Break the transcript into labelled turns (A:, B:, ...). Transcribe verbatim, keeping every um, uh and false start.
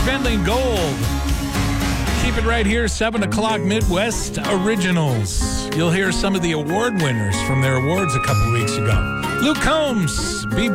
A: Spending Gold. Keep it right here, seven o'clock Midwest Originals. You'll hear some of the award winners from their awards a couple weeks ago. Luke Combs, be